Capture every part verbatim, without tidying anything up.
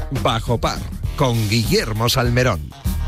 Bajo Par, con Guillermo Salmerón.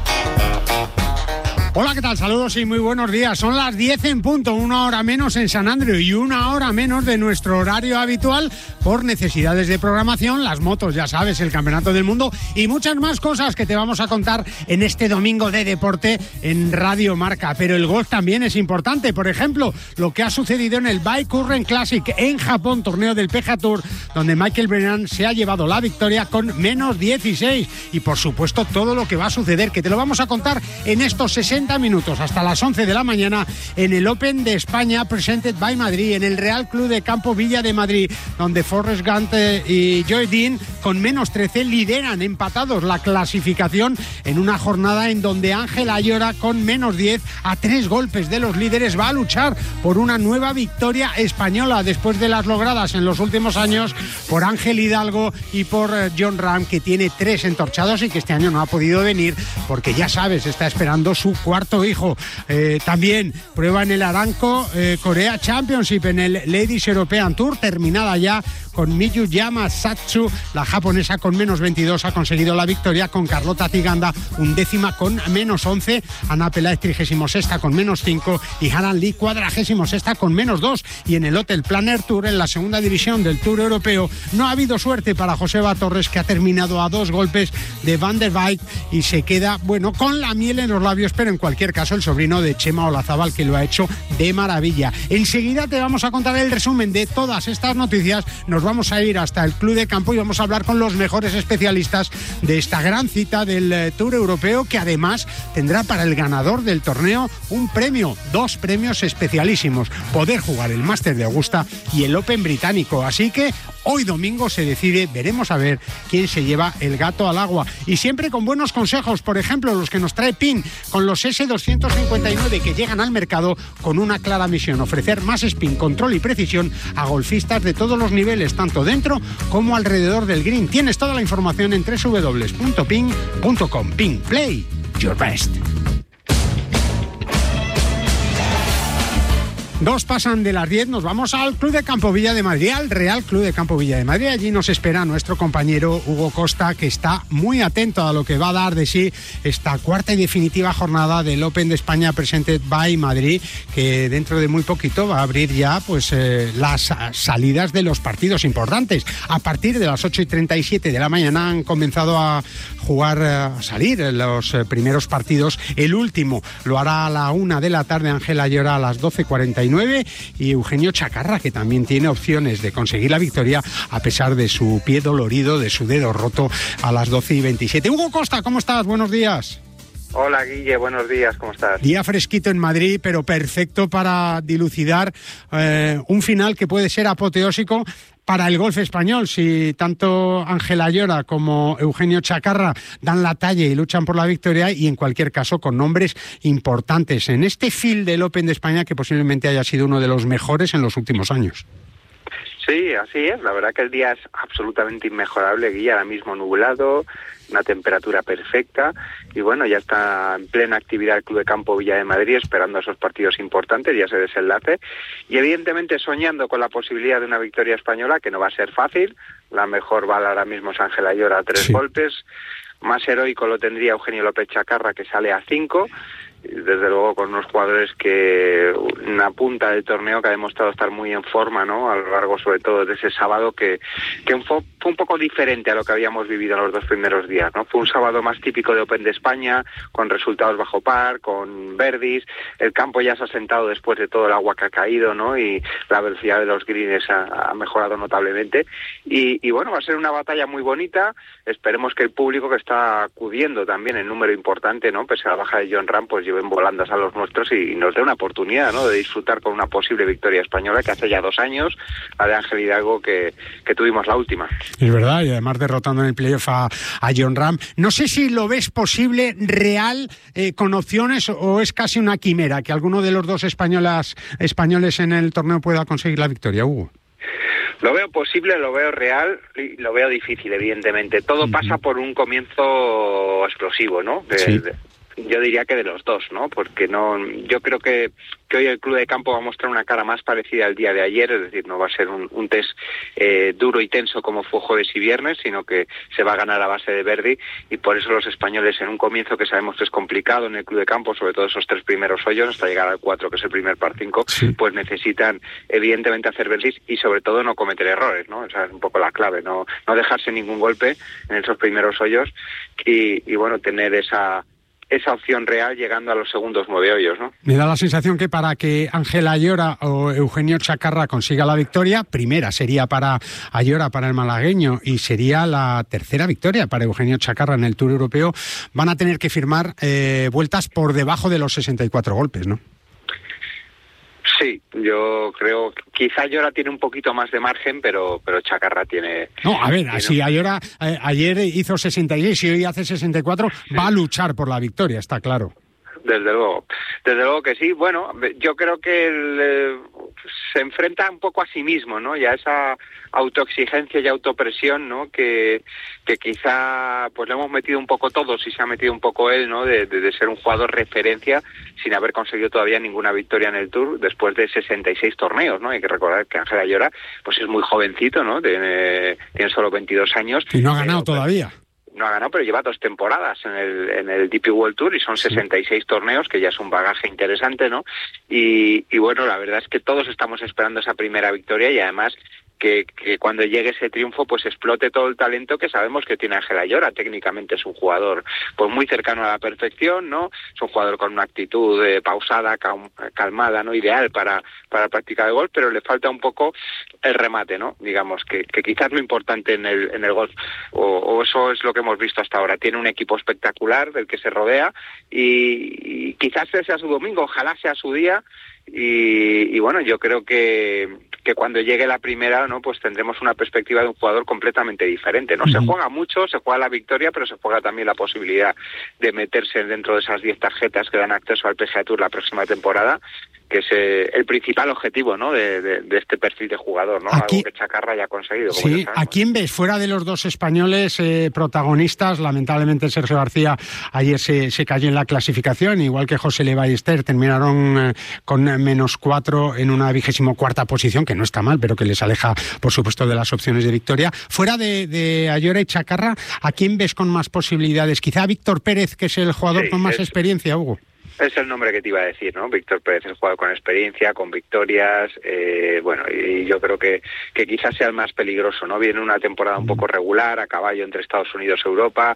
Hola, ¿qué tal? Saludos y muy buenos días. Son las diez en punto, una hora menos en San Andreu y una hora menos de nuestro horario habitual por necesidades de programación, las motos, ya sabes, el Campeonato del Mundo y muchas más cosas que te vamos a contar en este domingo de deporte en Radio Marca. Pero el golf también es importante. Por ejemplo, lo que ha sucedido en el Bike Current Classic en Japón, torneo del P G A Tour, donde Michael Brennan se ha llevado la victoria con menos dieciséis. Y por supuesto, todo lo que va a suceder, que te lo vamos a contar en estos sesenta minutos hasta las once de la mañana en el Open de España Presented by Madrid, en el Real Club de Campo Villa de Madrid, donde Forrest Gant y Joe Dean con menos trece lideran empatados la clasificación en una jornada en donde Ángel Ayora con menos diez a tres golpes de los líderes va a luchar por una nueva victoria española después de las logradas en los últimos años por Ángel Hidalgo y por Jon Rahm, que tiene tres entorchados y que este año no ha podido venir porque ya sabes, está esperando su cuarto hijo. Eh, también prueba en el Aramco eh, Korea Championship, en el Ladies European Tour, terminada ya con Miyuyama Satsu, la japonesa con menos veintidós ha conseguido la victoria, con Carlota Ciganda undécima con menos once, Ana Peláez trigésimo sexta con menos cinco y Hanan Lee cuadragésimo sexta con menos dos. Y en el Hotel Planner Tour, en la segunda división del Tour Europeo, no ha habido suerte para Joseba Torres, que ha terminado a dos golpes de Van der Wijk y se queda, bueno, con la miel en los labios, pero en cualquier caso el sobrino de Chema Olazábal, que lo ha hecho de maravilla. Enseguida te vamos a contar el resumen de todas estas noticias. Nos vamos a ir hasta el Club de Campo y vamos a hablar con los mejores especialistas de esta gran cita del Tour Europeo, que además tendrá para el ganador del torneo un premio, dos premios especialísimos: poder jugar el Máster de Augusta y el Open británico. Así que hoy domingo se decide, veremos a ver quién se lleva el gato al agua. Y siempre con buenos consejos, por ejemplo, los que nos trae Pin, con los S doscientos cincuenta y nueve que llegan al mercado con una clara misión: ofrecer más spin, control y precisión a golfistas de todos los niveles, tanto dentro como alrededor del green. Tienes toda la información en doble u doble u doble u punto ping punto com. Ping, play your best. Dos pasan de las diez, nos vamos al Club de Campo Villa de Madrid, al Real Club de Campo Villa de Madrid. Allí nos espera nuestro compañero Hugo Costa, que está muy atento a lo que va a dar de sí esta cuarta y definitiva jornada del Open de España Presented by Madrid, que dentro de muy poquito va a abrir ya pues eh, las salidas de los partidos importantes. A partir de las ocho y treinta y siete de la mañana han comenzado a jugar, a salir los primeros partidos. El último lo hará a la una de la tarde Ángel Ayora, a las doce cuarenta y nueve, y Eugenio Chacarra, que también tiene opciones de conseguir la victoria a pesar de su pie dolorido, de su dedo roto, a las doce y veintisiete. Hugo Costa, ¿cómo estás? Buenos días. Hola Guille, buenos días, ¿cómo estás? Día fresquito en Madrid, pero perfecto para dilucidar eh, un final que puede ser apoteósico para el golf español, si tanto Ángel Ayora como Eugenio Chacarra dan la talla y luchan por la victoria, y en cualquier caso con nombres importantes en este field del Open de España, que posiblemente haya sido uno de los mejores en los últimos años. Sí, así es. La verdad que el día es absolutamente inmejorable, Guille. Ahora mismo nublado, una temperatura perfecta, y bueno, ya está en plena actividad el Club de Campo Villa de Madrid, esperando esos partidos importantes, ya ese desenlace, y evidentemente soñando con la posibilidad de una victoria española, que no va a ser fácil. La mejor bala ahora mismo es Ángel Ayora a tres sí. golpes. Más heroico lo tendría Eugenio López Chacarra, que sale a cinco. Desde luego con unos jugadores que una punta del torneo que ha demostrado estar muy en forma, ¿no? A lo largo sobre todo de ese sábado, que, que fue, fue un poco diferente a lo que habíamos vivido en los dos primeros días, ¿no? Fue un sábado más típico de Open de España, con resultados bajo par, con birdies. El campo ya se ha sentado después de todo el agua que ha caído, ¿no? Y la velocidad de los greens ha, ha mejorado notablemente. Y, y bueno, va a ser una batalla muy bonita. Esperemos que el público, que está acudiendo también en número importante, ¿no? Pese a la baja de Jon Rahm, pues lleven volandas a los nuestros y nos dé una oportunidad, ¿no? De disfrutar con una posible victoria española, que hace ya dos años, la de Ángel Hidalgo, que, que tuvimos la última. Es verdad, y además derrotando en el playoff a, a Jon Rahm. No sé si lo ves posible, real, eh, con opciones, o es casi una quimera que alguno de los dos españolas, españoles en el torneo pueda conseguir la victoria, Hugo. Lo veo posible, lo veo real y lo veo difícil, evidentemente. Todo uh-huh. pasa por un comienzo explosivo, ¿no? De, sí. de, Yo diría que de los dos, ¿no? Porque no, yo creo que, que hoy el club de campo va a mostrar una cara más parecida al día de ayer, es decir, no va a ser un, un test eh, duro y tenso como fue jueves y viernes, sino que se va a ganar a base de Verdi, y por eso los españoles en un comienzo que sabemos que es complicado en el club de campo, sobre todo esos tres primeros hoyos hasta llegar al cuatro, que es el primer par cinco, sí. Pues necesitan evidentemente hacer Verdis y sobre todo no cometer errores, ¿no? O sea, es un poco la clave, no, no dejarse ningún golpe en esos primeros hoyos y, y bueno, tener esa esa opción real llegando a los segundos nueve hoyos, ¿no? Me da la sensación que para que Ángel Ayora o Eugenio Chacarra consiga la victoria, primera sería para Ayora, para el malagueño, y sería la tercera victoria para Eugenio Chacarra en el Tour Europeo, van a tener que firmar eh, vueltas por debajo de los sesenta y cuatro golpes, ¿no? Sí, yo creo que quizá Ayora tiene un poquito más de margen, pero pero Chacarra tiene... No, a ver, tiene... si Ayora eh, ayer hizo sesenta y seis y hoy hace sesenta y cuatro, sí. Va a luchar por la victoria, está claro. Desde luego, desde luego que sí. Bueno, yo creo que el, eh, se enfrenta un poco a sí mismo, ¿no? Y a esa autoexigencia y autopresión, ¿no? Que, que quizá pues le hemos metido un poco todos y se ha metido un poco él, ¿no? De, de, de ser un jugador referencia sin haber conseguido todavía ninguna victoria en el Tour después de sesenta y seis torneos, ¿no? Hay que recordar que Ángel Ayora pues es muy jovencito, ¿no? Tiene, tiene solo veintidós años. Y no ha ganado pero, todavía. No ha ganado, pero lleva dos temporadas en el en el D P World Tour y son sí. sesenta y seis torneos, que ya es un bagaje interesante, ¿no? Y, y bueno, la verdad es que todos estamos esperando esa primera victoria y además que, que cuando llegue ese triunfo pues explote todo el talento que sabemos que tiene Ángel Ayora. Técnicamente es un jugador pues muy cercano a la perfección, ¿no? Es un jugador con una actitud eh, pausada, cal, calmada, ¿no? Ideal para para practicar el golf, pero le falta un poco el remate, ¿no? Digamos que, que quizás lo importante en el en el golf, o, o eso es lo que hemos visto hasta ahora. Tiene un equipo espectacular del que se rodea y, y quizás ese sea su domingo, ojalá sea su día. Y, y bueno, yo creo que, que cuando llegue la primera, ¿no? Pues tendremos una perspectiva de un jugador completamente diferente, ¿no? Uh-huh. Se juega mucho, se juega la victoria, pero se juega también la posibilidad de meterse dentro de esas diez tarjetas que dan acceso al P G A Tour la próxima temporada, que es eh, el principal objetivo, ¿no? De, de, de este perfil de jugador, ¿no? Aquí, algo que Chacarra ya ha conseguido. Como sí, ¿a quién ves fuera de los dos españoles eh, protagonistas? Lamentablemente Sergio García ayer se, se cayó en la clasificación, igual que José Le Ballester, terminaron eh, con menos cuatro en una vigésimo cuarta posición, que no está mal, pero que les aleja, por supuesto, de las opciones de victoria. Fuera de, de Ayora y Chacarra, ¿a quién ves con más posibilidades? Quizá Víctor Pérez, que es el jugador sí, con más es... experiencia, Hugo. Es el nombre que te iba a decir, ¿no? Víctor Pérez es jugador con experiencia, con victorias, eh, bueno, y yo creo que, que quizás sea el más peligroso, ¿no? Viene una temporada un poco regular, a caballo entre Estados Unidos y Europa,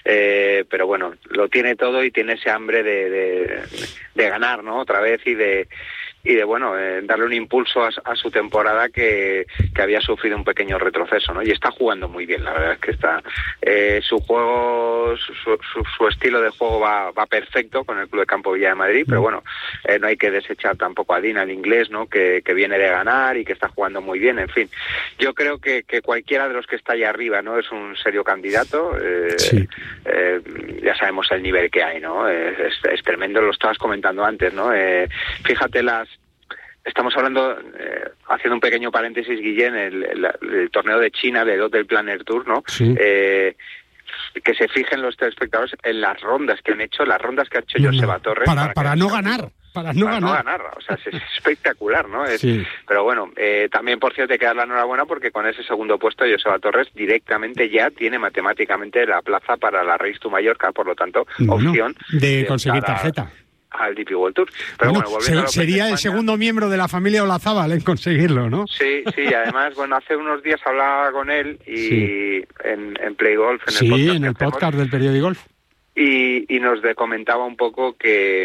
eh, pero bueno, lo tiene todo y tiene ese hambre de, de, de ganar, ¿no? Otra vez y de y de bueno eh, darle un impulso a, a su temporada que, que había sufrido un pequeño retroceso, ¿no? Y está jugando muy bien, la verdad es que está eh, su juego, su, su, su estilo de juego va, va perfecto con el Club de Campo Villa de Madrid, pero bueno, eh, no hay que desechar tampoco a Dina, el inglés, ¿no? Que, que viene de ganar y que está jugando muy bien, en fin. Yo creo que, que cualquiera de los que está allá arriba, ¿no? Es un serio candidato, eh, sí. eh, ya sabemos el nivel que hay, ¿no? Es, es, es tremendo, lo estabas comentando antes, ¿no? Eh, fíjate las Estamos hablando, eh, haciendo un pequeño paréntesis, Guillén, el, el, el torneo de China, del Hotel Planet Tour, ¿no? Sí. Eh, que se fijen los telespectadores en las rondas que han hecho, las rondas que ha hecho no, Joseba Torres. Para, para, para no ganar. Para no para ganar. no ganar, o sea, es espectacular, ¿no? Es, sí. Pero bueno, eh, también por cierto hay que dar la enhorabuena porque con ese segundo puesto Joseba Torres directamente ya tiene matemáticamente la plaza para la Race to Mallorca, por lo tanto, bueno, opción de, de conseguir tarjeta. A, al D P World Tour. Pero bueno, bueno se, sería el segundo miembro de la familia Olazábal en conseguirlo, ¿no? Sí, sí, y además, bueno, hace unos días hablaba con él y sí. en, en Play Golf, en sí, el podcast, en el podcast del Periódico Golf. Y, y nos de comentaba un poco que...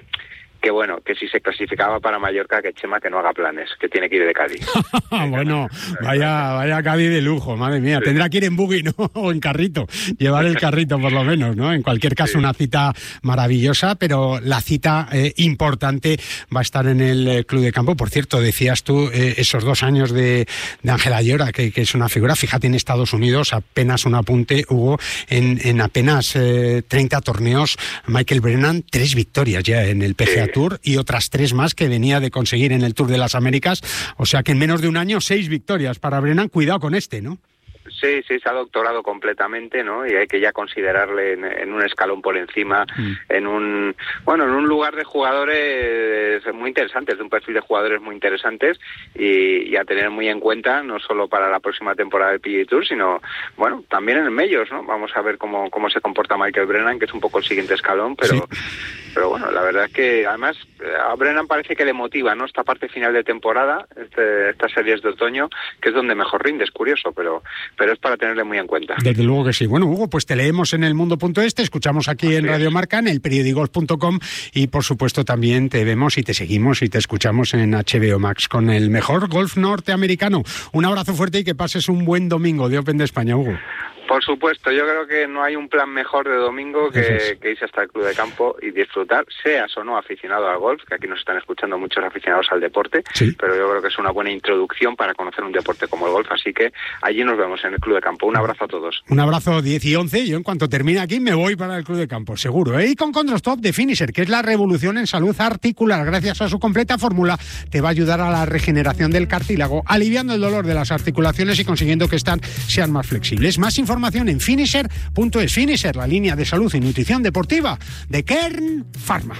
que bueno, que si se clasificaba para Mallorca, que Chema que no haga planes, que tiene que ir de Cádiz. Bueno, vaya vaya Cádiz de lujo, madre mía. Sí. Tendrá que ir en buggy, ¿no? O en carrito. Llevar el carrito, por lo menos, ¿no? En cualquier caso, sí. Una cita maravillosa, pero la cita eh, importante va a estar en el eh, Club de Campo. Por cierto, decías tú eh, esos dos años de, de Ángel Ayora, que, que es una figura. Fíjate, en Estados Unidos, apenas un apunte, hubo en, en apenas eh, treinta torneos, Michael Brennan, tres victorias ya en el P G A Tour y otras tres más que venía de conseguir en el Tour de las Américas, o sea que en menos de un año seis victorias para Brennan. Cuidado con este, ¿no? Sí, sí, se ha doctorado completamente, ¿no? Y hay que ya considerarle en, en un escalón por encima, mm. en un, bueno, en un lugar de jugadores muy interesantes, de un perfil de jugadores muy interesantes y, y a tener muy en cuenta, no solo para la próxima temporada del P G A Tour, sino, bueno, también en el Majors, ¿no? Vamos a ver cómo, cómo se comporta Michael Brennan, que es un poco el siguiente escalón, pero, sí. pero bueno, la verdad es que además a Brennan parece que le motiva, ¿no? Esta parte final de temporada, este, estas series de otoño, que es donde mejor rinde, es curioso, pero pero es para tenerle muy en cuenta. Desde luego que sí. Bueno, Hugo, pues te leemos en el mundo punto es, te escuchamos aquí Así en Radio Marca, en el periódico punto com y por supuesto también te vemos y te seguimos y te escuchamos en H B O Max con el mejor golf norteamericano. Un abrazo fuerte y que pases un buen domingo de Open de España, Hugo. Por supuesto, yo creo que no hay un plan mejor de domingo que, que irse hasta el Club de Campo y disfrutar, seas o no aficionado al golf, que aquí nos están escuchando muchos aficionados al deporte, sí. pero yo creo que es una buena introducción para conocer un deporte como el golf, así que allí nos vemos en el Club de Campo. Un abrazo a todos. Un abrazo diez y once, yo en cuanto termine aquí me voy para el Club de Campo, seguro. ¿eh? Y con Condrostop de Finisher, que es la revolución en salud articular, gracias a su completa fórmula, te va a ayudar a la regeneración del cartílago, aliviando el dolor de las articulaciones y consiguiendo que estas sean más flexibles. Más información en Finisher punto es. Finisher, la línea de salud y nutrición deportiva de Kern Pharma.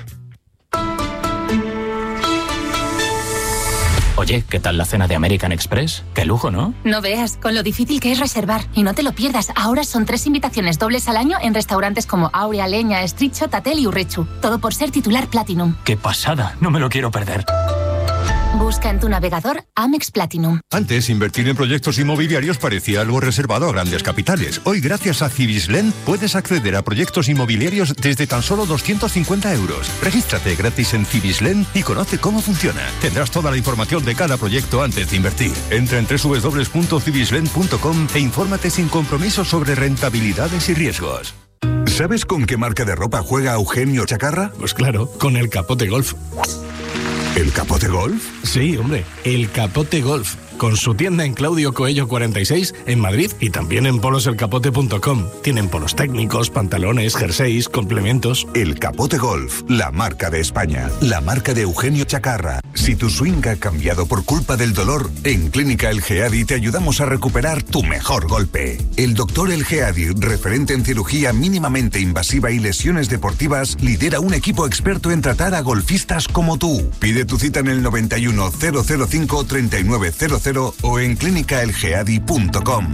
Oye, ¿qué tal la cena de American Express? ¡Qué lujo!, ¿no? No veas, con lo difícil que es reservar. Y no te lo pierdas, ahora son tres invitaciones dobles al año en restaurantes como Aurea, Leña, Estritxo, Tatel y Urrechu. Todo por ser titular Platinum. ¡Qué pasada! No me lo quiero perder. Busca en tu navegador Amex Platinum. Antes, invertir en proyectos inmobiliarios parecía algo reservado a grandes capitales. Hoy, gracias a Cibislen, puedes acceder a proyectos inmobiliarios desde tan solo doscientos cincuenta euros. Regístrate gratis en Cibislen y conoce cómo funciona. Tendrás toda la información de cada proyecto antes de invertir. Entra en doble u doble u doble u punto cibislen punto com e infórmate sin compromiso sobre rentabilidades y riesgos. ¿Sabes con qué marca de ropa juega Eugenio Chacarra? Pues claro, con el Capote Golf. ¿El Capote Golf? Sí, hombre, el Capote Golf. Con su tienda en Claudio Coello cuarenta y seis en Madrid y también en polos el capote punto com. Tienen polos técnicos, pantalones, jerseys, complementos. El Capote Golf, la marca de España, la marca de Eugenio Chacarra. Si tu swing ha cambiado por culpa del dolor, en Clínica El Geadi te ayudamos a recuperar tu mejor golpe. El doctor El Geadi, referente en cirugía mínimamente invasiva y lesiones deportivas, lidera un equipo experto en tratar a golfistas como tú. Pide tu cita en el noventa y uno, cero cero cinco, treinta y nueve cero cero o en clínica el geadi punto com.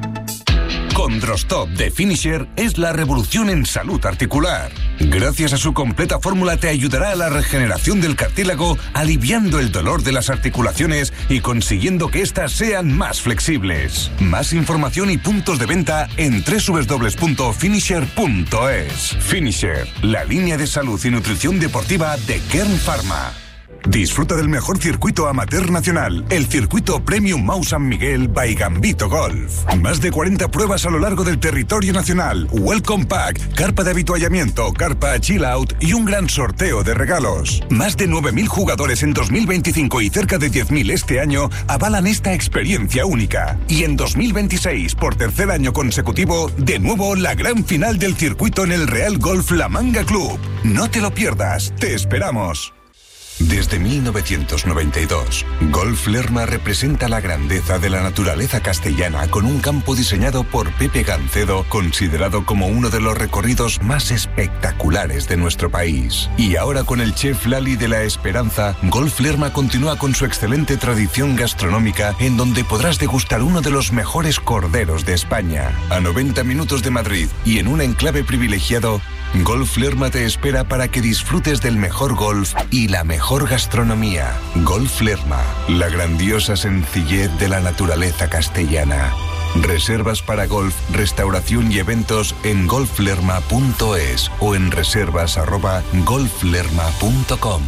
Condrostop de Finisher es la revolución en salud articular. Gracias a su completa fórmula te ayudará a la regeneración del cartílago, aliviando el dolor de las articulaciones y consiguiendo que éstas sean más flexibles. Más información y puntos de venta en doble u doble u doble u punto finisher punto es. Finisher, la línea de salud y nutrición deportiva de Kern Pharma. Disfruta del mejor circuito amateur nacional, el circuito Premium Mau San Miguel by Gambito Golf. Más de cuarenta pruebas a lo largo del territorio nacional, Welcome Pack, carpa de habituallamiento, carpa Chill Out y un gran sorteo de regalos. Más de nueve mil jugadores en dos mil veinticinco y cerca de diez mil este año avalan esta experiencia única. Y en dos mil veintiséis, por tercer año consecutivo, de nuevo la gran final del circuito en el Real Golf La Manga Club. No te lo pierdas, te esperamos. Desde mil novecientos noventa y dos, Golf Lerma representa la grandeza de la naturaleza castellana con un campo diseñado por Pepe Gancedo, considerado como uno de los recorridos más espectaculares de nuestro país. Y ahora con el chef Lali de la Esperanza, Golf Lerma continúa con su excelente tradición gastronómica en donde podrás degustar uno de los mejores corderos de España. A noventa minutos de Madrid y en un enclave privilegiado, Golf Lerma te espera para que disfrutes del mejor golf y la mejor gastronomía. Golf Lerma, la grandiosa sencillez de la naturaleza castellana. Reservas para golf, restauración y eventos en golf lerma punto es o en reservas arroba golf lerma punto com.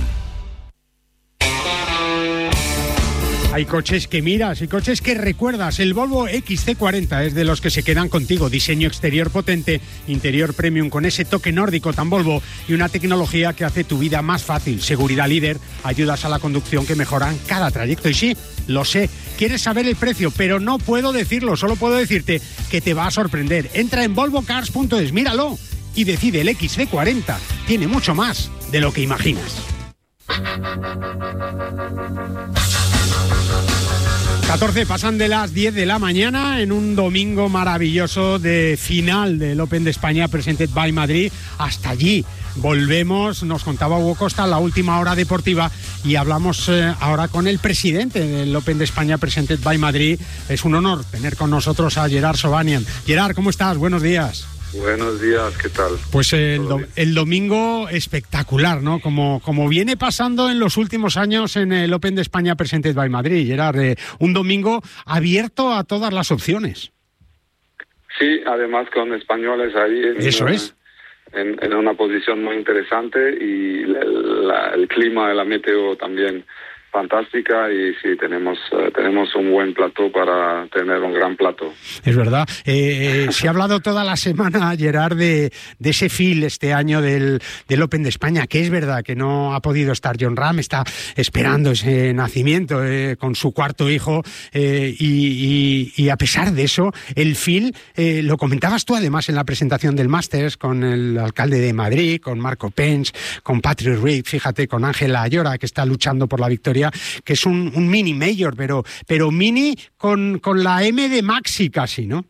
Hay coches que miras y coches que recuerdas. El Volvo X C cuarenta es de los que se quedan contigo. Diseño exterior potente, interior premium con ese toque nórdico tan Volvo y una tecnología que hace tu vida más fácil. Seguridad líder, ayudas a la conducción que mejoran cada trayecto. Y sí, lo sé, quieres saber el precio, pero no puedo decirlo. Solo puedo decirte que te va a sorprender. Entra en volvo cars punto es, míralo y decide. El X C cuarenta tiene mucho más de lo que imaginas. catorce pasan de las diez de la mañana en un domingo maravilloso de final del Open de España Presented by Madrid. Hasta allí volvemos, nos contaba Hugo Costa, la última hora deportiva, y hablamos eh, ahora con el presidente del Open de España Presented by Madrid. Es un honor tener con nosotros a Gerard Sobanian. Gerard, ¿cómo estás? Buenos días. Buenos días, ¿qué tal? Pues el, do- el domingo espectacular, ¿no? Como, como viene pasando en los últimos años en el Open de España Presented by Madrid, Gerard, eh, un domingo abierto a todas las opciones. Sí, además con españoles ahí en, Eso es. en, en una posición muy interesante, y la, la, el clima, la meteo también fantástica, y sí, tenemos uh, tenemos un buen plato para tener un gran plato. Es verdad. Eh, se ha hablado toda la semana, Gerard, de, de ese feel este año del, del Open de España, que es verdad que no ha podido estar Jon Rahm, está esperando ese nacimiento eh, con su cuarto hijo, eh, y, y, y a pesar de eso, el feel, eh, lo comentabas tú además en la presentación del Masters con el alcalde de Madrid, con Marco Pence, con Patrick Reed, fíjate, con Ángela Ayora, que está luchando por la victoria, que es un, un mini mayor, pero pero mini con, con la M de Maxi casi, ¿no?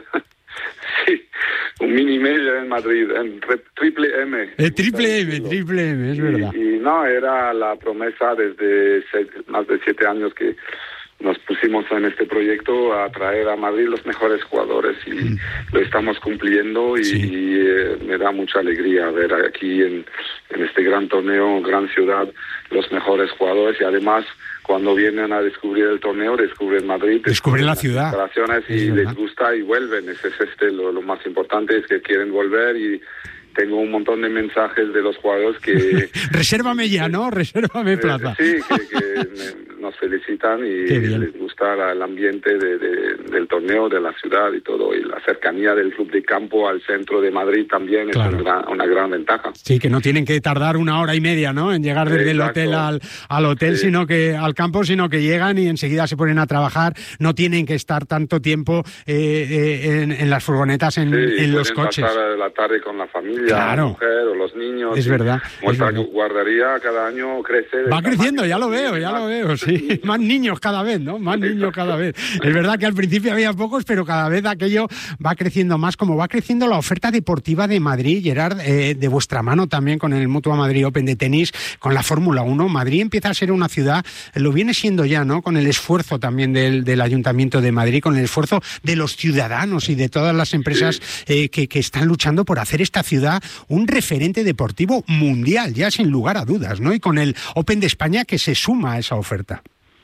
Sí, un mini mayor en Madrid, en re, triple M. El triple M, triple M, es y, verdad. Y no, era la promesa desde seis, más de siete años que nos pusimos en este proyecto a traer a Madrid los mejores jugadores, y mm. lo estamos cumpliendo, y, sí. y eh, me da mucha alegría ver aquí en, en este gran torneo, gran ciudad, los mejores jugadores, y además cuando vienen a descubrir el torneo, descubren Madrid, descubren la ciudad, y les gusta y vuelven. Ese es este lo, lo más importante, es que quieren volver, y tengo un montón de mensajes de los jugadores que... Resérvame ya, ¿no? Resérvame plaza. Sí, que, que me, nos felicitan, y les gusta el ambiente de, de, del torneo, de la ciudad y todo, y la cercanía del club de campo al centro de Madrid también, claro, es una, una gran ventaja. Sí, que no tienen que tardar una hora y media, ¿no?, en llegar desde Exacto. el hotel al, al hotel, sí. sino que al campo, sino que llegan y enseguida se ponen a trabajar, no tienen que estar tanto tiempo eh, eh, en, en las furgonetas, en, sí, en los coches. Pasar la tarde con la familia, claro. la mujer o los niños. Es verdad. Nuestra es verdad. guardería cada año crece. Va creciendo, ya lo veo, ya lo veo, sí. Más niños cada vez, ¿no? Más niños cada vez. Es verdad que al principio había pocos, pero cada vez aquello va creciendo más, como va creciendo la oferta deportiva de Madrid, Gerard, eh, de vuestra mano también con el Mutua Madrid Open de tenis, con la Fórmula uno. Madrid empieza a ser una ciudad, lo viene siendo ya, ¿no?, con el esfuerzo también del, del Ayuntamiento de Madrid, con el esfuerzo de los ciudadanos y de todas las empresas eh, que, que están luchando por hacer esta ciudad un referente deportivo mundial, ya sin lugar a dudas, ¿no? Y con el Open de España que se suma a esa oferta.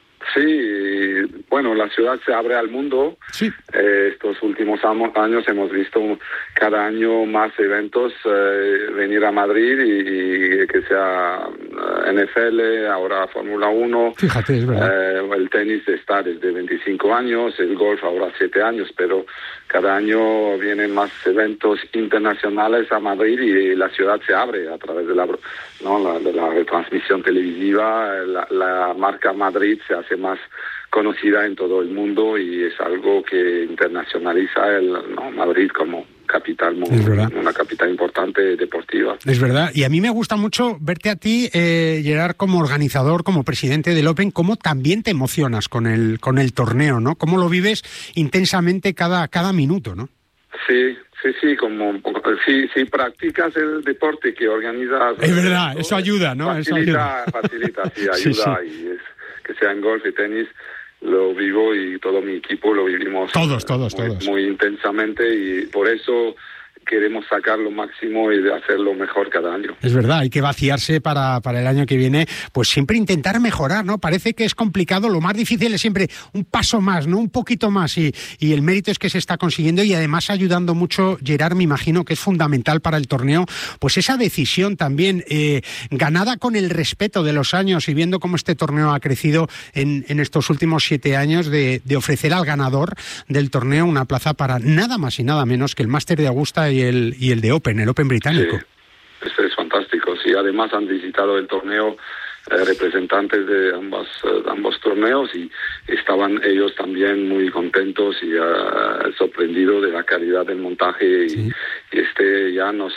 Sí, bueno, la ciudad se abre al mundo. Sí. Eh, estos últimos años hemos visto cada año más eventos eh, venir a Madrid, y, y que sea N F L, ahora Fórmula uno. Fíjate, es verdad. Eh, el tenis está desde veinticinco años, el golf ahora siete años, pero cada año vienen más eventos internacionales a Madrid, y la ciudad se abre a través de la, ¿no?, la, de la retransmisión televisiva. La, la marca Madrid se hace más conocida en todo el mundo, y es algo que internacionaliza el, ¿no?, Madrid como capital, una capital importante deportiva. Es verdad, y a mí me gusta mucho verte a ti, eh, Gerard, como organizador, como presidente del Open, cómo también te emocionas con el con el torneo, ¿no? Cómo lo vives intensamente cada cada minuto, ¿no? Sí, sí, sí, como si, si practicas el deporte que organizas. Es verdad, eso ayuda, ¿no? Facilita, eso ayuda. facilita, sí, ayuda, sí, sí. Y es que sea en golf y tenis, lo vivo, y todo mi equipo lo vivimos todos, todos, muy, todos. muy intensamente, y por eso queremos sacar lo máximo y de hacerlo mejor cada año. Es verdad, hay que vaciarse para, para el año que viene, pues siempre intentar mejorar, ¿no? Parece que es complicado, lo más difícil es siempre un paso más, ¿no? Un poquito más, y, y el mérito es que se está consiguiendo, y además ayudando mucho, Gerard, me imagino que es fundamental para el torneo, pues esa decisión también eh, ganada con el respeto de los años, y viendo cómo este torneo ha crecido en, en estos últimos siete años, de, de ofrecer al ganador del torneo una plaza para nada más y nada menos que el Máster de Augusta y el, y el de Open, el Open británico. Sí, eso es fantástico. Sí, además han visitado el torneo eh, representantes de ambas, uh, ambos torneos, y estaban ellos también muy contentos y uh, sorprendidos de la calidad del montaje, y, sí. y este ya nos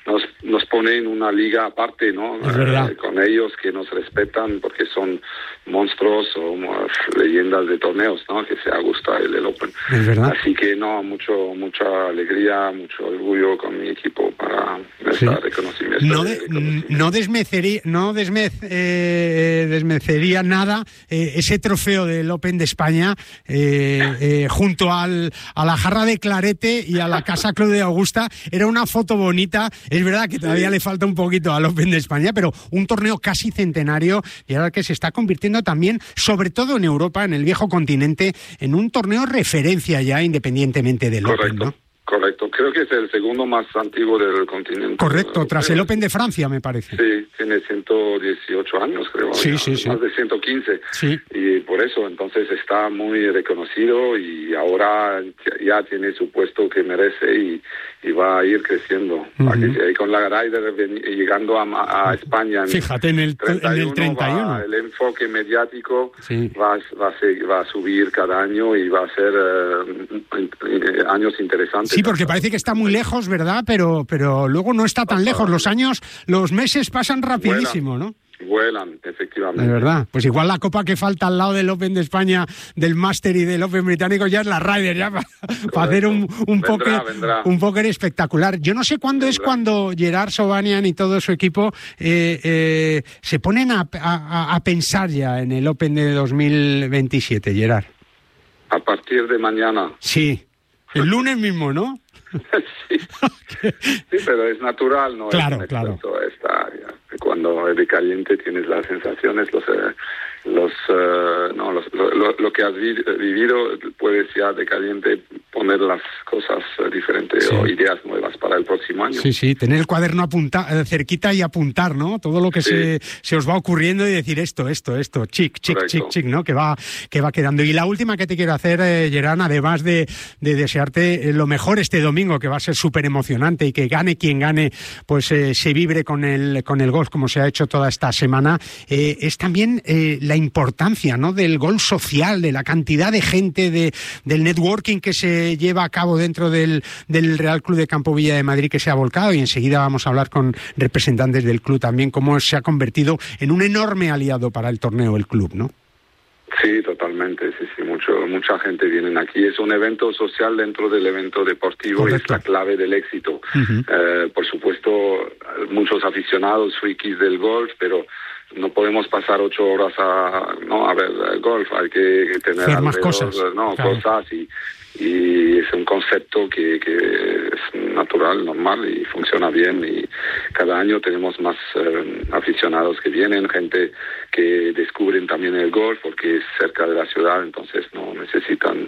nos nos pone en una liga aparte, ¿no? Es verdad. Eh, con ellos que nos respetan porque son monstruos o uh, leyendas de torneos, ¿no? Que se gusta el, el Open. Es verdad. Así que no, mucho mucha alegría, mucho orgullo con mi equipo para Sí. este reconocimiento. No, de, de, reconocimiento. no desmecería, no desmez, eh, desmecería nada eh, ese trofeo del Open de España eh, eh, junto al, a la jarra de clarete y a la Casa Club de Augusta. Era una foto bonita. Es verdad que todavía Sí. le falta un poquito al Open de España, pero un torneo casi centenario y ahora que se está convirtiendo también, sobre todo en Europa, en el viejo continente, en un torneo referencia ya independientemente del Correcto. Open, ¿no? Correcto, creo que es el segundo más antiguo del continente. Correcto, tras el Creo. Open de Francia, me parece. Sí, tiene ciento dieciocho años, creo. Sí, ya, sí, sí. Más de ciento quince. Sí. Y por eso, entonces, está muy reconocido y ahora ya tiene su puesto que merece y, y va a ir creciendo. Uh-huh. Aquí, y con la Ryder ven- llegando a, a España. Fíjate, en el, en el treinta y uno. Va, el enfoque mediático Sí. va, va, a ser- va a subir cada año y va a ser eh, eh, años interesantes. Sí, porque parece que está muy lejos, ¿verdad? Pero, pero luego no está tan lejos. Los años, los meses pasan rapidísimo, ¿no? Vuelan, efectivamente. De verdad. Pues igual la copa que falta al lado del Open de España, del Master y del Open británico ya es la Ryder, ya para, para hacer un, un, Vendrá, póker, vendrá. un póker espectacular. Yo no sé cuándo es Vendrá. cuando Gerard Sobanian y todo su equipo eh, eh, se ponen a, a, a pensar ya en el Open de dos mil veintisiete, Gerard. A partir de mañana. Sí. El lunes mismo, ¿no? sí. sí, pero es natural, ¿no? Claro, es un claro. experto, está, ya. Cuando es de caliente tienes las sensaciones, los, eh, los, eh, no, los lo, lo, lo que has vi, vivido, puedes ya de caliente poner las cosas eh, diferentes Sí. o ideas nuevas para el próximo año. Sí, sí, tener el cuaderno apunta, eh, cerquita y apuntar, ¿no? Todo lo que Sí. se, se os va ocurriendo y decir esto, esto, esto, chic, chic, Correcto. chic, chic, ¿no? Que va, que va quedando. Y la última que te quiero hacer, eh, Gerard, además de, de desearte eh, lo mejor este domingo, que va a ser súper emocionante y que gane quien gane, pues eh, se vibre con el, con el golf, como se ha hecho toda esta semana, eh, es también eh, la importancia, ¿no? Del golf social, de la cantidad de gente, de, del networking que se lleva a cabo dentro del, del Real Club de Campo Villa de Madrid, que se ha volcado, y enseguida vamos a hablar con representantes del club también, cómo se ha convertido en un enorme aliado para el torneo el club, ¿no? Sí, totalmente, sí, sí, mucho, mucha gente viene aquí. Es un evento social dentro del evento deportivo. Correcto. Y es la clave del éxito. Uh-huh. Eh, por supuesto, muchos aficionados, frikis del golf, pero no podemos pasar ocho horas a, no, a ver el golf. Hay que, que tener Hacer más alrededor, cosas, no, claro. cosas y, y es un concepto que, que es natural, normal y funciona bien. Y cada año tenemos más eh, aficionados que vienen, gente que descubren también el golf porque es cerca de la ciudad, entonces no necesitan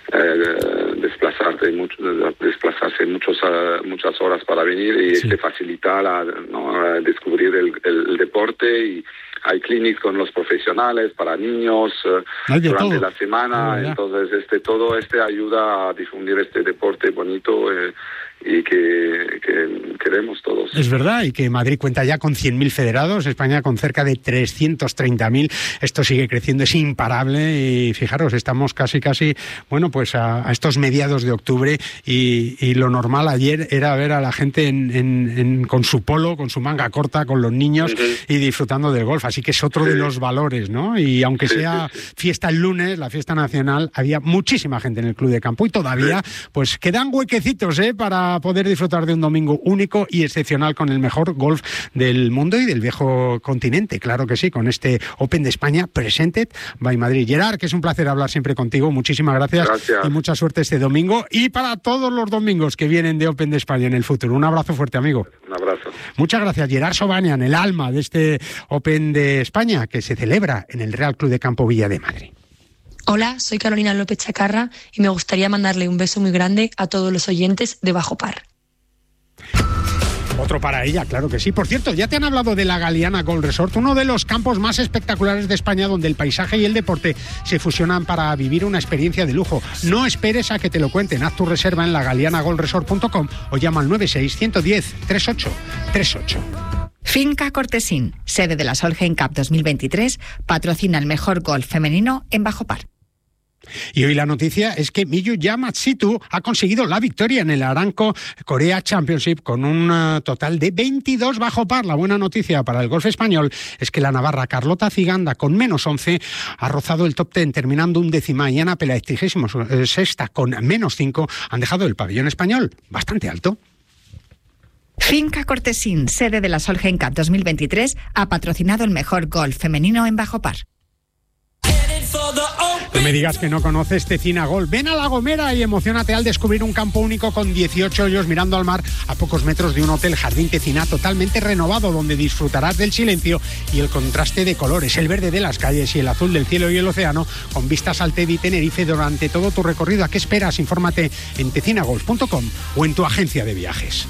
eh, desplazarse mucho, desplazarse muchos, uh, muchas horas para venir y Sí. este facilita la, ¿no? descubrir el, el, el deporte. Y hay clinics con los profesionales para niños eh, Hay de durante todo. la semana, Ah, ya. entonces este todo este ayuda a difundir este deporte bonito eh, y que, que queremos todos. Es verdad, y que Madrid cuenta ya con cien mil federados, España con cerca de trescientos treinta mil. Esto sigue creciendo, es imparable y fijaros, estamos casi, casi, bueno, pues a, a estos mediados de octubre y, y lo normal ayer era ver a la gente en, en, en, con su polo, con su manga corta, con los niños Uh-huh. y disfrutando del golf. Así que es otro Sí. de los valores, ¿no? Y aunque Sí, sea sí, sí. fiesta el lunes, la fiesta nacional, había muchísima gente en el club de campo y todavía, pues quedan huequecitos, ¿eh? Para poder disfrutar de un domingo único y excepcional con el mejor golf del mundo y del viejo continente, claro que sí, con este Open de España Presented by Madrid. Gerard, que es un placer hablar siempre contigo, muchísimas gracias, Gracias. y mucha suerte este domingo y para todos los domingos que vienen de Open de España en el futuro. Un abrazo fuerte, amigo. Un abrazo. Muchas gracias, Gerard Sobanian, el alma de este Open de España que se celebra en el Real Club de Campo Villa de Madrid. Hola, soy Carolina López Chacarra y me gustaría mandarle un beso muy grande a todos los oyentes de Bajo Par. Otro para ella, claro que sí. Por cierto, ya te han hablado de la Galiana Golf Resort, uno de los campos más espectaculares de España donde el paisaje y el deporte se fusionan para vivir una experiencia de lujo. No esperes a que te lo cuenten. Haz tu reserva en la galiana golf resort punto com o llama al nueve seis uno uno cero tres ocho tres ocho. Finca Cortesín, sede de la Solheim Cup dos mil veintitrés, patrocina el mejor golf femenino en Bajo Par. Y hoy la noticia es que Miyu Matsuto ha conseguido la victoria en el Aramco Korea Championship con un uh, total de veintidós bajo par. La buena noticia para el golf español es que la navarra Carlota Ciganda, con menos once, ha rozado el top diez, terminando un décima, y Ana Pelaez, trigésima sexta, con menos cinco, han dejado el pabellón español bastante alto. Finca Cortesín, sede de la Solheim Cup dos mil veintitrés, ha patrocinado el mejor golf femenino en bajo par. No me digas que no conoces Tecina Golf. Ven a La Gomera y emociónate al descubrir un campo único con dieciocho hoyos mirando al mar a pocos metros de un hotel Jardín Tecina totalmente renovado, donde disfrutarás del silencio y el contraste de colores, el verde de las calles y el azul del cielo y el océano, con vistas al Teide y Tenerife durante todo tu recorrido. ¿A qué esperas? Infórmate en tecina golf punto com o en tu agencia de viajes.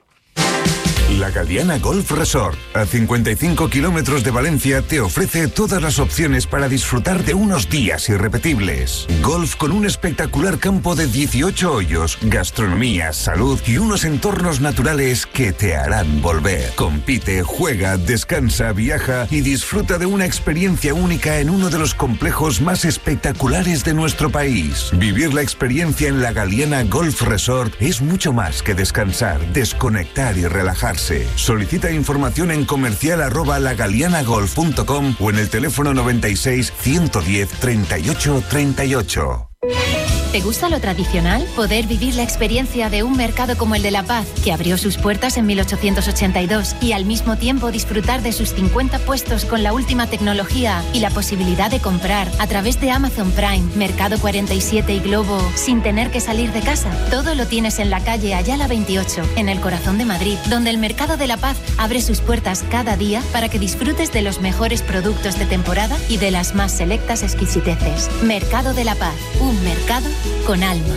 La Galiana Golf Resort, a cincuenta y cinco kilómetros de Valencia, te ofrece todas las opciones para disfrutar de unos días irrepetibles. Golf con un espectacular campo de dieciocho hoyos, gastronomía, salud y unos entornos naturales que te harán volver. Compite, juega, descansa, viaja y disfruta de una experiencia única en uno de los complejos más espectaculares de nuestro país. Vivir la experiencia en la Galiana Golf Resort es mucho más que descansar, desconectar y relajarse. Solicita información en comercial arroba lagalianagolf punto com o en el teléfono noventa y seis, ciento diez, treinta y ocho, treinta y ocho. ¿Te gusta lo tradicional? Poder vivir la experiencia de un mercado como el de La Paz, que abrió sus puertas en mil ochocientos ochenta y dos, y al mismo tiempo disfrutar de sus cincuenta puestos con la última tecnología y la posibilidad de comprar a través de Amazon Prime, Mercado cuarenta y siete y Globo sin tener que salir de casa. Todo lo tienes en la calle Ayala veintiocho, en el corazón de Madrid, donde el Mercado de La Paz abre sus puertas cada día para que disfrutes de los mejores productos de temporada y de las más selectas exquisiteces. Mercado de La Paz, un mercado con alma.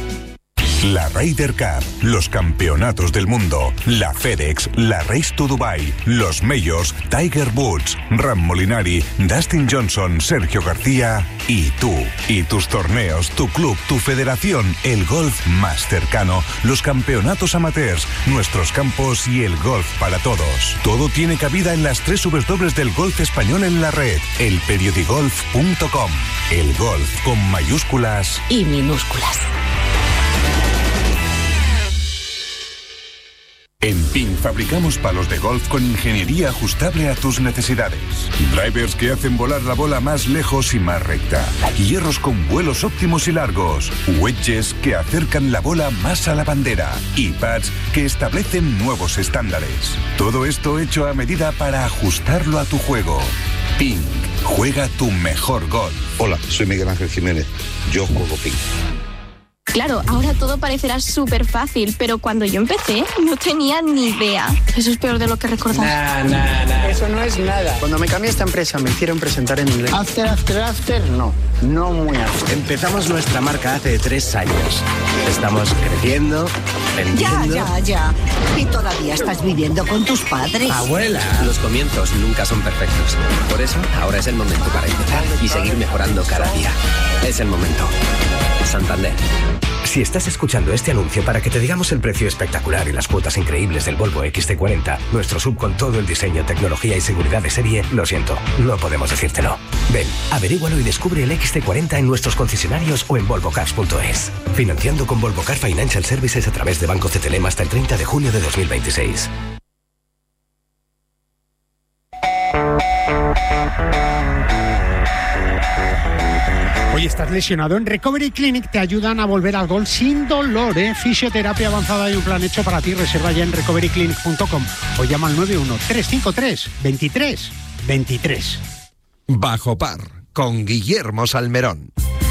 La Ryder Cup, los campeonatos del mundo, la FedEx, la Race to Dubai, los Majors, Tiger Woods, Ram Molinari, Dustin Johnson, Sergio García y tú. Y tus torneos, tu club, tu federación, el golf más cercano, los campeonatos amateurs, nuestros campos y el golf para todos. Todo tiene cabida en las tres W del golf español en la red, el periodigolf punto com. El golf con mayúsculas y minúsculas. En Ping fabricamos palos de golf con ingeniería ajustable a tus necesidades. Drivers que hacen volar la bola más lejos y más recta. Hierros con vuelos óptimos y largos. Wedges que acercan la bola más a la bandera. Y pads que establecen nuevos estándares. Todo esto hecho a medida para ajustarlo a tu juego. Ping. Juega tu mejor golf. Hola, soy Miguel Ángel Jiménez. Yo juego Ping. Claro, ahora todo parecerá súper fácil, pero cuando yo empecé no tenía ni idea. Eso es peor de lo que recordaba. Nah, nah, nah. Eso no es nada. Cuando me cambié a esta empresa me hicieron presentar en inglés. After, after, after, no. No muy after. Empezamos nuestra marca hace tres años. Estamos creciendo, vendiendo... Ya, ya, ya. ¿Y todavía estás viviendo con tus padres? ¡Abuela! Los comienzos nunca son perfectos. Por eso, ahora es el momento para empezar y seguir mejorando cada día. Es el momento. Santander. Si estás escuchando este anuncio para que te digamos el precio espectacular y las cuotas increíbles del Volvo X C cuarenta, nuestro sub con todo el diseño, tecnología y seguridad de serie, lo siento, no podemos decírtelo. Ven, averígualo y descubre el X C cuarenta en nuestros concesionarios o en volvo cars punto es. Financiando con Volvo Car Financial Services a través de Banco C T L M hasta el treinta de junio de dos mil veintiséis. Oye, ¿estás lesionado? En Recovery Clinic te ayudan a volver al golf sin dolor, ¿eh? Fisioterapia avanzada y un plan hecho para ti. Reserva ya en recovery clinic punto com o llama al nueve uno tres cinco tres, veintitrés veintitrés. Bajo par, con Guillermo Salmerón.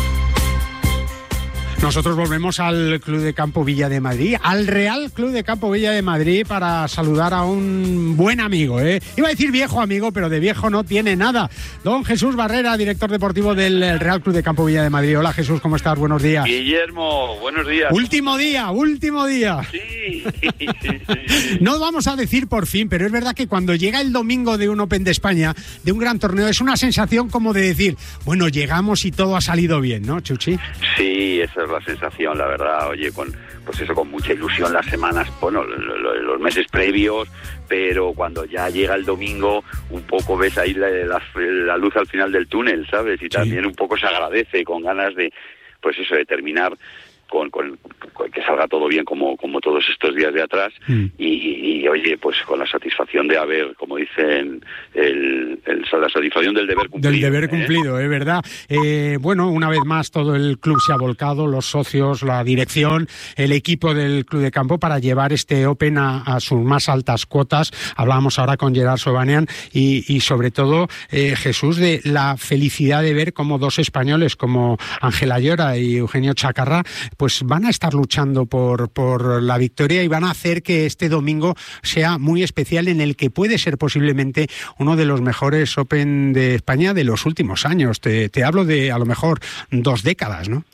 Nosotros volvemos al Club de Campo Villa de Madrid, al Real Club de Campo Villa de Madrid, para saludar a un buen amigo, ¿eh? Iba a decir viejo amigo, pero de viejo no tiene nada. Don Jesús Barrera, director deportivo del Real Club de Campo Villa de Madrid. Hola Jesús, ¿cómo estás? Buenos días. Guillermo, buenos días. Último día, último día. Sí, sí, sí, sí. No vamos a decir por fin, pero es verdad que cuando llega el domingo de un Open de España, de un gran torneo, es una sensación como de decir, bueno, llegamos y todo ha salido bien, ¿no, Chuchi? Sí, eso es la sensación, la verdad, oye, con pues eso, con mucha ilusión las semanas, bueno, lo, lo, los meses previos, pero cuando ya llega el domingo, un poco ves ahí la, la, la luz al final del túnel, ¿sabes? Y también sí. un poco se agradece, con ganas de, pues eso, de terminar Con, con, con que salga todo bien como como todos estos días de atrás mm. y, y oye, pues con la satisfacción de haber, como dicen, el, el, la satisfacción del deber cumplido. Del deber cumplido, es ¿eh? verdad. Eh, bueno, una vez más todo el club se ha volcado, los socios, la dirección, el equipo del Club de Campo para llevar este Open a, a sus más altas cuotas. Hablábamos ahora con Gerard Sobanian y, y sobre todo, eh, Jesús, de la felicidad de ver cómo dos españoles como Ángela Llora y Eugenio Chacarra pues van a estar luchando por, por la victoria y van a hacer que este domingo sea muy especial, en el que puede ser posiblemente uno de los mejores Open de España de los últimos años. Te, te hablo de, a lo mejor, dos décadas, ¿no?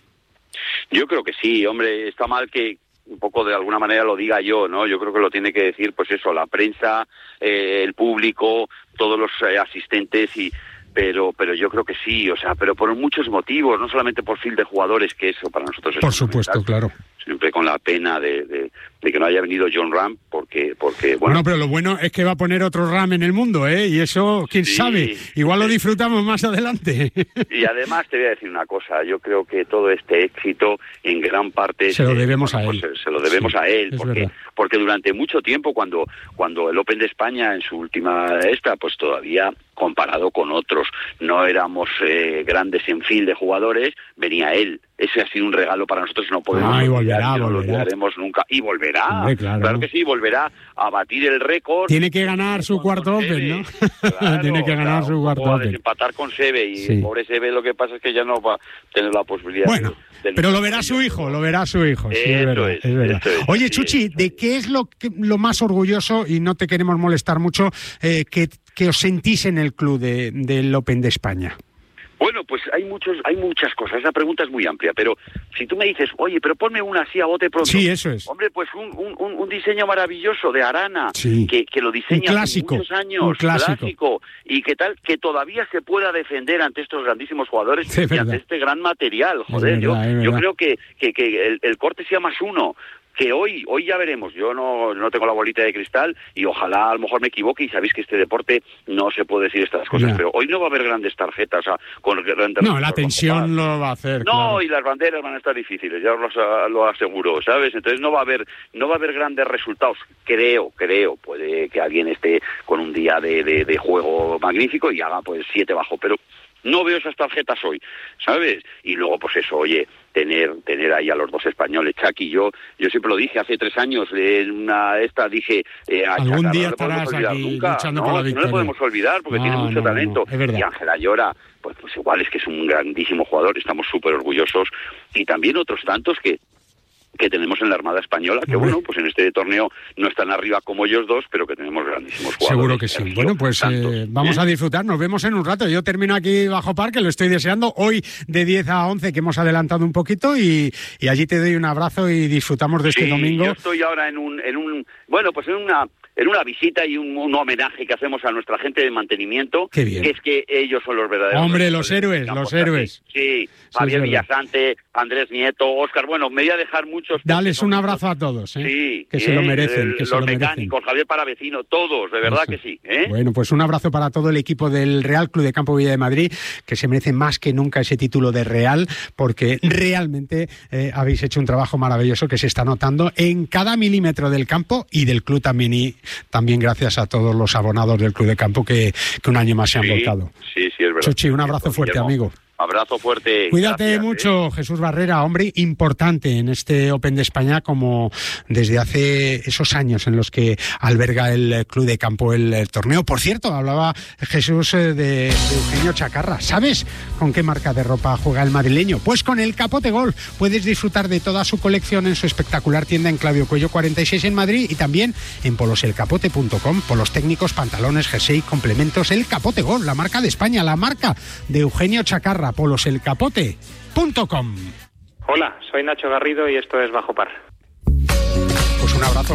Yo creo que sí, hombre, está mal que un poco de alguna manera lo diga yo, ¿no? Yo creo que lo tiene que decir, pues eso, la prensa, eh, el público, todos los eh, asistentes y... pero pero yo creo que sí, o sea, pero por muchos motivos, no solamente por fin de jugadores, que eso para nosotros es por supuesto, claro. Siempre con la pena de, de, de que no haya venido Jon Rahm, porque porque bueno. Bueno, pero lo bueno es que va a poner otro Rahm en el mundo, ¿eh? Y eso, quién sí, sabe, igual lo disfrutamos más adelante. Y además te voy a decir una cosa, yo creo que todo este éxito en gran parte se lo debemos bueno, a él. Pues, se, se lo debemos sí, a él, porque verdad. porque durante mucho tiempo cuando cuando el Open de España en su última esta, pues todavía comparado con otros no éramos eh, grandes en fin de jugadores, venía él. Ese ha sido un regalo para nosotros, no podemos ah, y olvidar, volverá, no volverá. lo olvidaremos nunca. Y volverá, Hombre, claro. claro que sí, volverá a batir el récord. Tiene que ganar su cuarto Open, ¿no? Claro, Tiene que ganar claro, su cuarto a Open. desempatar con Seve, y sí. pobre Seve lo que pasa es que ya no va a tener la posibilidad. Bueno, de, de pero lo verá su hijo, lo verá su hijo. Sí, es verdad, es, es verdad. Es, Oye, sí, Chuchi, ¿de qué es lo, que, lo más orgulloso, y no te queremos molestar mucho, eh, que, que os sentís en el club de, del Open de España? Bueno, pues hay muchos, hay muchas cosas. Esa pregunta es muy amplia, pero si tú me dices, oye, pero ponme una así a bote pronto. Sí, eso es. Hombre, pues un, un, un diseño maravilloso de Arana, sí. que, que lo diseña hace muchos años, un clásico. clásico, y que tal, que todavía se pueda defender ante estos grandísimos jugadores sí, y ante este gran material. Joder, verdad, yo, yo creo que, que, que el, el corte sea más uno. Que hoy, hoy ya veremos, yo no, no tengo la bolita de cristal y ojalá a lo mejor me equivoque, y sabéis que este deporte no se puede decir estas cosas, ya. pero hoy no va a haber grandes tarjetas, o sea, con grandes... No, la tensión lo va a hacer. No, claro. Y las banderas van a estar difíciles, ya os lo, lo aseguro, ¿sabes? Entonces no va a haber, no va a haber grandes resultados, creo, creo, puede que alguien esté con un día de, de, de juego magnífico y haga pues siete bajo, pero no veo esas tarjetas hoy, ¿sabes? Y luego, pues eso, oye, tener tener ahí a los dos españoles, Chuck y yo, yo siempre lo dije hace tres años, en una esta dije, eh, a algún Chaca, día no estarás aquí nunca, luchando no, por la no victoria. le podemos olvidar, porque no, tiene mucho no, talento, no, es y Ángela Llora, pues, pues igual es que es un grandísimo jugador, estamos súper orgullosos, y también otros tantos que que tenemos en la Armada Española, que bueno, pues en este torneo no están arriba como ellos dos, pero que tenemos grandísimos jugadores. Seguro que sí. Bueno, pues eh, vamos ¿eh? a disfrutar, nos vemos en un rato. Yo termino aquí bajo par, que lo estoy deseando, hoy de diez a once, que hemos adelantado un poquito, y, y allí te doy un abrazo y disfrutamos de este sí, domingo. Yo estoy ahora en un, en un, bueno, pues en una... en una visita y un, un homenaje que hacemos a nuestra gente de mantenimiento, Qué bien. que es que ellos son los verdaderos. Hombre, los héroes, los héroes. Sí, Javier Villasante, Andrés Nieto, Óscar, bueno, me voy a dejar muchos. Dales un abrazo a todos, ¿eh? Sí. Que se eh, lo merecen, que los se lo mecánicos, merecen. Javier Paravecino, todos, de verdad Eso. que sí. ¿eh? Bueno, pues un abrazo para todo el equipo del Real Club de Campo Villa de Madrid, que se merece más que nunca ese título de Real, porque realmente eh, habéis hecho un trabajo maravilloso que se está notando en cada milímetro del campo y del club también, y también gracias a todos los abonados del Club de Campo que, que un año más se han sí, volcado. Sí, sí, es verdad. Chuchi, un abrazo fuerte, Guillermo. amigo. Abrazo fuerte. Cuídate Gracias, mucho, eh. Jesús Barrera, hombre importante en este Open de España, como desde hace esos años en los que alberga el Club de Campo el, el torneo. Por cierto, hablaba Jesús de, de Eugenio Chacarra. ¿Sabes con qué marca de ropa juega el madrileño? Pues con el Capote Golf. Puedes disfrutar de toda su colección en su espectacular tienda en Claudio Cuello cuarenta y seis en Madrid, y también en polos el capote punto com. Polos técnicos, pantalones, jersey, complementos. El Capote Golf, la marca de España, la marca de Eugenio Chacarra. polos el capote punto com. Hola, soy Nacho Garrido y esto es Bajo Par. Pues un abrazo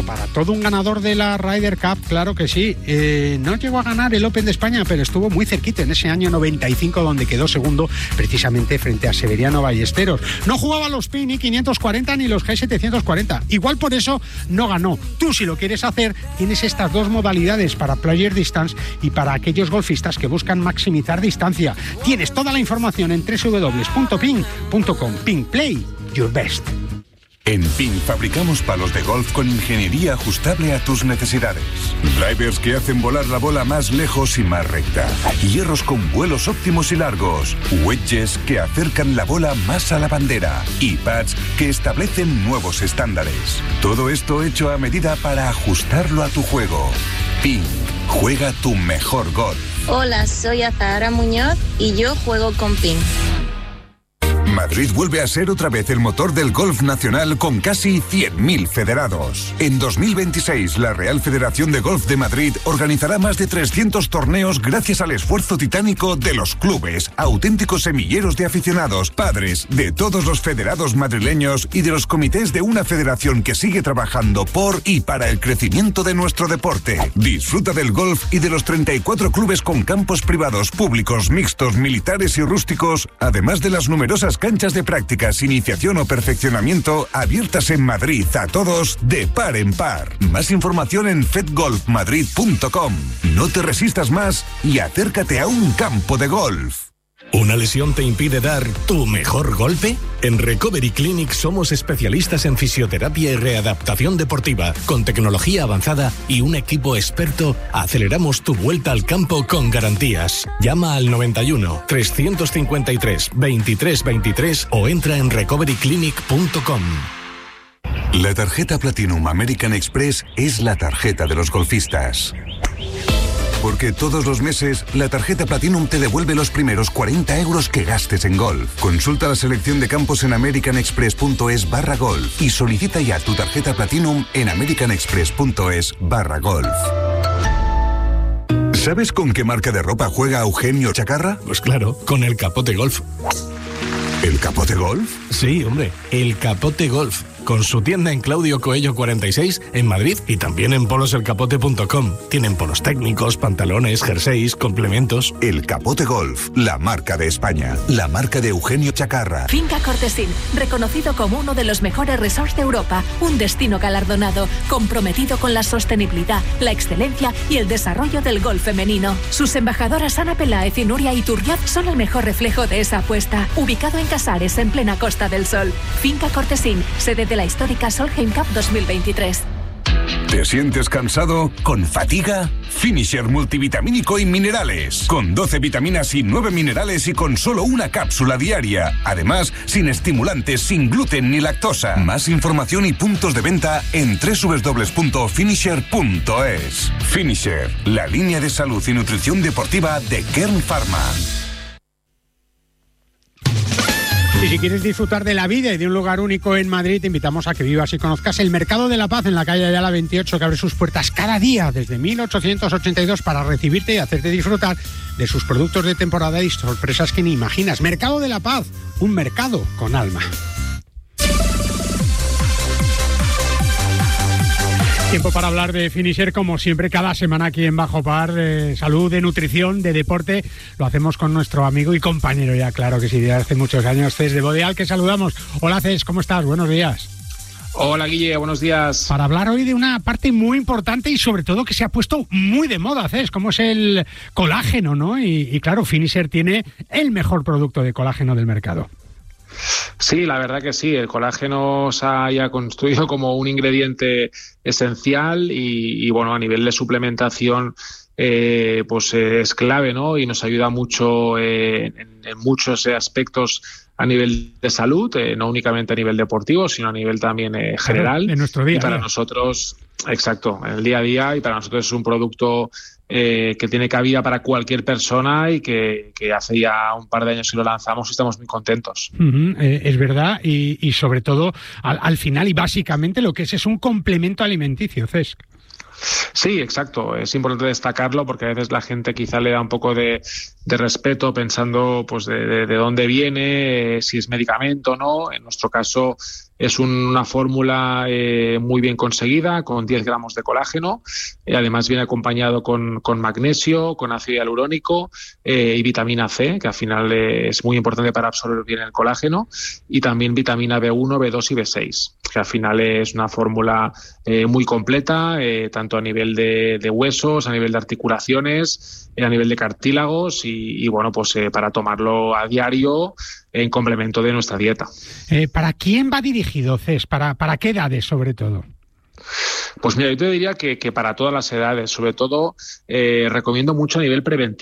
para todo un ganador de la Ryder Cup, claro que sí. Eh, no llegó a ganar el Open de España, pero estuvo muy cerquita en ese año noventa y cinco, donde quedó segundo precisamente frente a Severiano Ballesteros. No jugaba los P I ni quinientos cuarenta ni los G setecientos cuarenta. Igual por eso no ganó. Tú, si lo quieres hacer, tienes estas dos modalidades para Player Distance y para aquellos golfistas que buscan maximizar distancia. Tienes toda la información en doble u doble u doble u punto ping punto com. Ping, play your best. En Ping fabricamos palos de golf con ingeniería ajustable a tus necesidades. Drivers que hacen volar la bola más lejos y más recta. Hierros con vuelos óptimos y largos. Wedges que acercan la bola más a la bandera. Y pads que establecen nuevos estándares. Todo esto hecho a medida para ajustarlo a tu juego. Ping, juega tu mejor golf. Hola, soy Azahara Muñoz y yo juego con Ping. Madrid vuelve a ser otra vez el motor del golf nacional con casi cien mil federados. En dos mil veintiséis, la Real Federación de Golf de Madrid organizará más de trescientos torneos gracias al esfuerzo titánico de los clubes, auténticos semilleros de aficionados, padres, de todos los federados madrileños y de los comités de una federación que sigue trabajando por y para el crecimiento de nuestro deporte. Disfruta del golf y de los treinta y cuatro clubes con campos privados, públicos, mixtos, militares y rústicos, además de las numerosas canchas de prácticas, iniciación o perfeccionamiento abiertas en Madrid a todos de par en par. Más información en fed golf madrid punto com. No te resistas más y acércate a un campo de golf. ¿Una lesión te impide dar tu mejor golpe? En Recovery Clinic somos especialistas en fisioterapia y readaptación deportiva. Con tecnología avanzada y un equipo experto, aceleramos tu vuelta al campo con garantías. Llama al noventa y uno, trescientos cincuenta y tres, veintitrés veintitrés o entra en recovery clinic punto com. La tarjeta Platinum American Express es la tarjeta de los golfistas. Porque todos los meses, la tarjeta Platinum te devuelve los primeros cuarenta euros que gastes en golf. Consulta la selección de campos en americanexpress.es barra golf y solicita ya tu tarjeta Platinum en americanexpress.es barra golf. ¿Sabes con qué marca de ropa juega Eugenio Chacarra? Pues claro, con el Capote Golf. ¿El Capote Golf? Sí, hombre, el Capote Golf. Con su tienda en Claudio Coello cuarenta y seis en Madrid y también en polos el capote punto com. Tienen polos técnicos, pantalones, jerseys, complementos. El Capote Golf, la marca de España, la marca de Eugenio Chacarra. Finca Cortesín, reconocido como uno de los mejores resorts de Europa, un destino galardonado, comprometido con la sostenibilidad, la excelencia y el desarrollo del golf femenino. Sus embajadoras Ana Peláez y Nuria Iturriaz son el mejor reflejo de esa apuesta. Ubicado en Casares, en plena Costa del Sol. Finca Cortesín, sede de la histórica Solheim Cup dos mil veintitrés. ¿Te sientes cansado? ¿Con fatiga? Finisher multivitamínico y minerales. Con doce vitaminas y nueve minerales y con solo una cápsula diaria. Además, sin estimulantes, sin gluten ni lactosa. Más información y puntos de venta en doble u doble u doble u punto finisher punto es. Finisher, la línea de salud y nutrición deportiva de Kern Pharma. Y si quieres disfrutar de la vida y de un lugar único en Madrid, te invitamos a que vivas y conozcas el Mercado de la Paz en la calle Ayala veintiocho, que abre sus puertas cada día desde mil ochocientos ochenta y dos para recibirte y hacerte disfrutar de sus productos de temporada y sorpresas que ni imaginas. Mercado de la Paz, un mercado con alma. Tiempo para hablar de Finisher, como siempre, cada semana aquí en Bajo Par. Eh, salud, de nutrición, de deporte. Lo hacemos con nuestro amigo y compañero, ya claro que sí, de hace muchos años, Cés de Bodeal, que saludamos. Hola, Cés, ¿cómo estás? Buenos días. Hola, Guille, buenos días. Para hablar hoy de una parte muy importante y sobre todo que se ha puesto muy de moda, Cés, como es el colágeno, ¿no? Y, y claro, Finisher tiene el mejor producto de colágeno del mercado. Sí, la verdad que sí. El colágeno se ha ya construido como un ingrediente esencial y, y bueno, a nivel de suplementación eh, pues eh, es clave, ¿no? Y nos ayuda mucho eh, en, en muchos aspectos a nivel de salud, eh, no únicamente a nivel deportivo, sino a nivel también eh, general. De nuestro día. Y para día. nosotros, exacto, en el día a día, y para nosotros es un producto eh, que tiene cabida para cualquier persona y que, que hace ya un par de años que lo lanzamos y estamos muy contentos. Uh-huh, eh, es verdad, y, y sobre todo al, al final y básicamente lo que es es un complemento alimenticio, Cesc. Sí, exacto. Es importante destacarlo porque a veces la gente quizá le da un poco de, de respeto pensando pues de, de, de dónde viene, eh, si es medicamento o no. En nuestro caso es un, una fórmula eh, muy bien conseguida con diez gramos de colágeno. Eh, además viene acompañado con, con magnesio, con ácido hialurónico eh, y vitamina C, que al final eh, es muy importante para absorber bien el colágeno, y también vitamina B uno, B dos y B seis, que al final es una fórmula eh, muy completa, eh, tanto a nivel de, de huesos, a nivel de articulaciones, eh, a nivel de cartílagos y, y bueno, pues eh, para tomarlo a diario en complemento de nuestra dieta. Eh, ¿Para quién va dirigido, Cés? ¿Para, para qué edades, sobre todo? Pues mira, yo te diría que, que para todas las edades, sobre todo eh, recomiendo mucho a nivel preventivo.